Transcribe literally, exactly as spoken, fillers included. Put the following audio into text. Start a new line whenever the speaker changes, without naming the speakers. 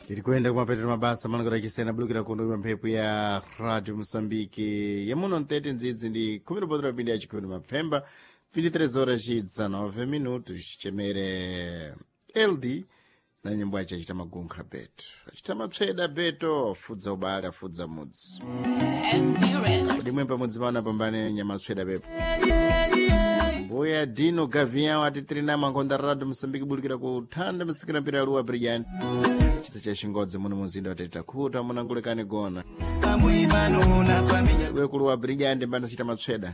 tiri kuenda kumapetero mabasa malangano achisena bulukira kuno mphepo ya Radio Mozambique yamuno mtete ndzidzi ndi khumi lopotera pindi ya chikhumi mapfemba vinte e três horas e dezenove minutos chemere L D na nyimbo yace achita magunkha beto achita mapsweda beto afudza ubale afudza mudzi kodi mwemba mudzi pana pambane nyamapsweda bepo mbuya Dino Gavião ati trina mangonda Radio Mozambique bulukira kuthanda msikira mpira luwa brilliant chisa cha shingodzi muno muzinda wateta khuta munangulekane gona we kuluwa brilliant mbanda chita mapsweda